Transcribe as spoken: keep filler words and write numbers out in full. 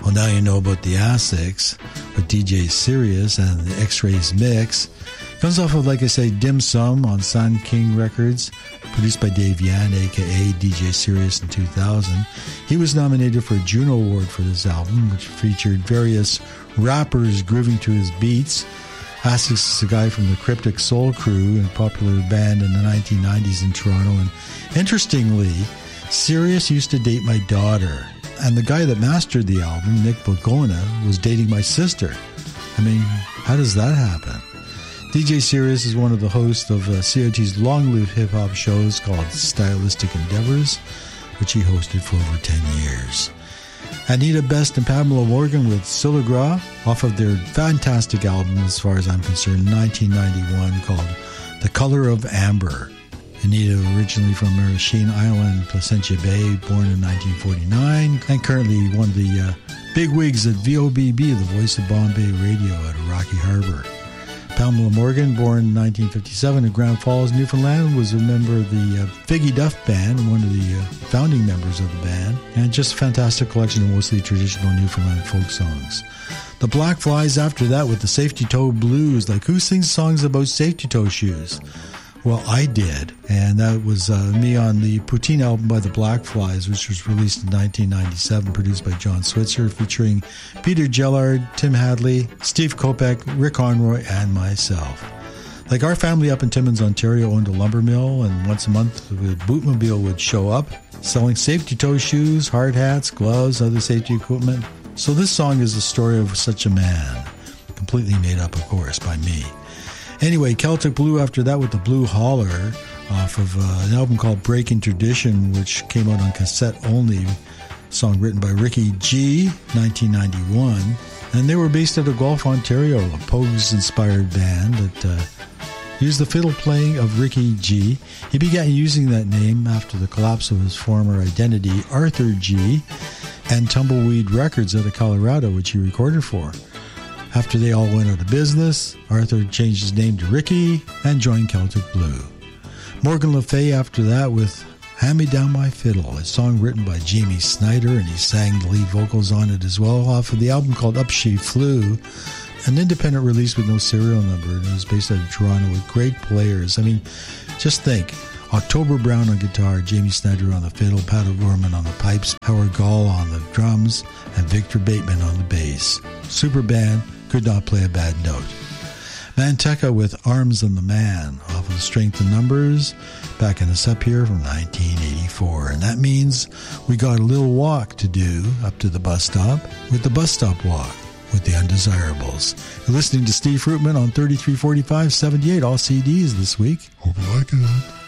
Well, now you know about the ASICs with D J Sirius and the X-Rays mix. Comes off of, like I say, Dim Sum on Sun King Records, produced by Dave Yan, a k a. D J Sirius in two thousand. He was nominated for a Juno Award for this album, which featured various rappers grooving to his beats. ASICs is a guy from the Cryptic Soul Crew, a popular band in the nineteen nineties in Toronto. And interestingly, Sirius used to date my daughter. And the guy that mastered the album, Nick Bogona, was dating my sister. I mean, how does that happen? D J Sirius is one of the hosts of uh, C O T's long-lived hip-hop shows called Stylistic Endeavors, which he hosted for over ten years. Anita Best and Pamela Morgan with Sulagra off of their fantastic album, as far as I'm concerned, nineteen ninety-one, called The Color of Amber. Anita, originally from Marachene Island, Placentia Bay, born in nineteen forty-nine, and currently one of the uh, big wigs at V O B B, the Voice of Bombay Radio at Rocky Harbour. Pamela Morgan, born in nineteen fifty-seven in Grand Falls, Newfoundland, was a member of the uh, Figgy Duff Band, one of the uh, founding members of the band, and just a fantastic collection of mostly traditional Newfoundland folk songs. The Black Flies after that with the Safety Toe Blues. Like, who sings songs about safety toe shoes? Well, I did, and that was uh, me on the Poutine album by the Black Flies, which was released in nineteen ninety-seven, produced by John Switzer, featuring Peter Gellard, Tim Hadley, Steve Kopek, Rick Conroy, and myself. Like, our family up in Timmins, Ontario owned a lumber mill, and once a month the bootmobile would show up, selling safety toe shoes, hard hats, gloves, other safety equipment. So this song is the story of such a man, completely made up, of course, by me. Anyway, Celtic Blue after that with the Blue Holler off of uh, an album called Breaking Tradition, which came out on cassette only, song written by Ricky G, nineteen ninety-one. And they were based out of Guelph, Ontario, a Pogues-inspired band that uh, used the fiddle playing of Ricky G. He began using that name after the collapse of his former identity, Arthur G, and Tumbleweed Records out of Colorado, which he recorded for. After they all went out of business, Arthur changed his name to Ricky and joined Celtic Blue. Morgan Le Fay after that with Hand Me Down My Fiddle, a song written by Jamie Snyder, and he sang the lead vocals on it as well, off of the album called Up She Flew, an independent release with no serial number, and it was based out of Toronto with great players. I mean, just think, October Brown on guitar, Jamie Snyder on the fiddle, Pat O'Gorman on the pipes, Howard Gall on the drums, and Victor Bateman on the bass. Super band, could not play a bad note. Manteca with Arms and the Man off of Strength in Numbers, backing us up here from nineteen eighty-four. And that means we got a little walk to do up to the bus stop with the Bus Stop Walk with the Undesirables. You're listening to Steve Fruitman on thirty-three forty-five seventy-eight, all C Ds this week. Hope you like it.